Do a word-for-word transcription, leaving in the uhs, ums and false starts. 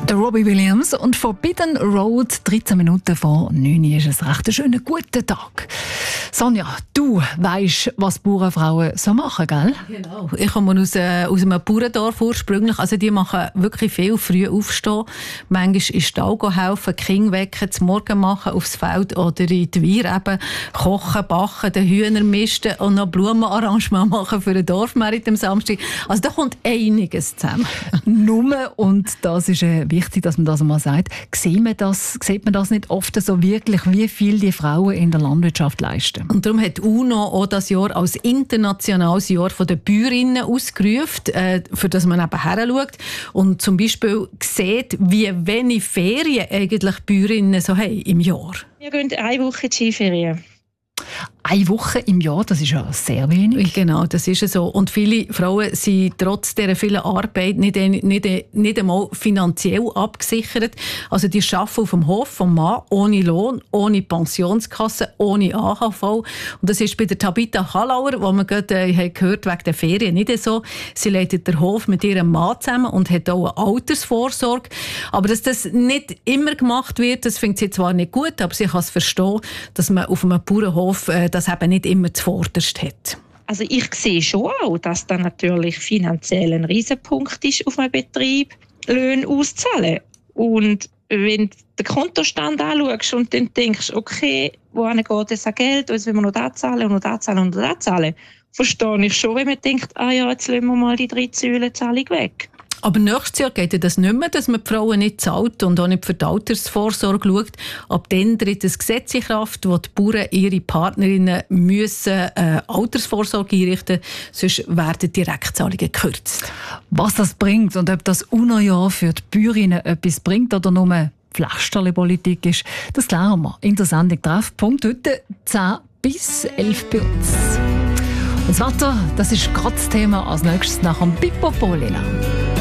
Der Robbie Williams und Forbidden Road, dreizehn Minuten vor neun ist es recht ein schöner, guter Tag. Sonja, du weisst, was Bauernfrauen so machen, gell? Genau. Ich komme aus, äh, aus einem Bauerndorf ursprünglich. Also die machen wirklich viel früh aufstehen. Manchmal in den Stall helfen, die Kinder wecken, zum Morgen machen, aufs Feld oder in die Weir eben kochen, backen, den Hühner misten und noch Blumenarrangement machen für den Dorfmarkt am Samstag. Also da kommt einiges zusammen. Nur, und das ist äh, wichtig, dass man das mal sagt, sieht man das, sieht man das nicht oft so wirklich, wie viel die Frauen in der Landwirtschaft leisten. Und darum hat die UNO auch das Jahr als internationales Jahr der Bäuerinnen ausgerufen, äh, für das man eben heranschaut und zum Beispiel sieht, wie wenig Ferien eigentlich Bäuerinnen so haben im Jahr. Wir gehen eine Woche in die Skiferien. Eine Woche im Jahr, das ist ja sehr wenig. Genau, das ist so. Und viele Frauen sind trotz dieser vielen Arbeit nicht, nicht, nicht einmal finanziell abgesichert. Also die arbeiten auf dem Hof vom Mann ohne Lohn, ohne Pensionskasse, ohne A H V. Und das ist bei der Tabitha Hallauer, wo man gerade äh, gehört wegen der Ferien, nicht so. Sie leitet den Hof mit ihrem Mann zusammen und hat auch eine Altersvorsorge. Aber dass das nicht immer gemacht wird, das findet sie zwar nicht gut, aber sie kann es verstehen, dass man auf einem Bauernhof äh, das eben nicht immer zuvorderst hat. Also ich sehe schon auch, dass das natürlich finanziell ein Riesenpunkt ist auf einem Betrieb, Löhne auszahlen. Und wenn du den Kontostand anschaust und dann denkst, okay, wohin geht das an Geld, jetzt wollen wir noch das zahlen und noch das zahlen und noch das zahlen, verstehe ich schon, wenn man denkt, ah ja, jetzt lassen wir mal die drei Säulenzahlung weg. Aber nächstes Jahr geht das nicht mehr, dass man die Frauen nicht zahlt und auch nicht für die Altersvorsorge schaut. Ab dann tritt ein Gesetz in Kraft, wo die Bauern ihre Partnerinnen müssen äh, Altersvorsorge einrichten müssen, sonst werden die Direktzahlungen gekürzt. Was das bringt und ob das UNO-Jahr für die Bäuerinnen etwas bringt oder nur Pflasterli-Politik ist, das klären wir in der Sendung «Treffpunkt» heute zehn bis elf bei uns. Und das Wetter, das ist gerade das Thema als nächstes nach dem Pippo Polina.